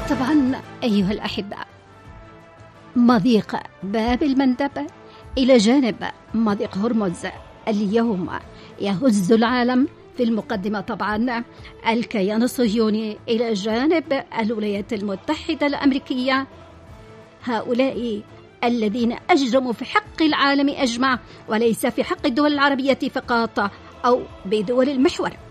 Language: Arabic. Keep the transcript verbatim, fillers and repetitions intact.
طبعا أيها الأحبة، مضيق باب المندب إلى جانب مضيق هرمز اليوم يهز العالم. في المقدمة طبعا الكيان الصهيوني إلى جانب الولايات المتحدة الأمريكية، هؤلاء الذين أجرموا في حق العالم أجمع وليس في حق الدول العربية فقط أو بدول المحور.